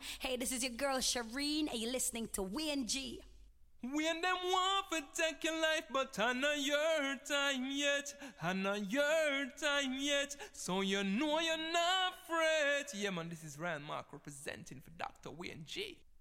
Hey, this is your girl Shireen, and you're listening to Wayne G. When them want to take your life, but I know your time yet. I know your time yet. So you know you're not afraid. Yeah, man, this is Ryan Mark representing for Dr. Wayne G.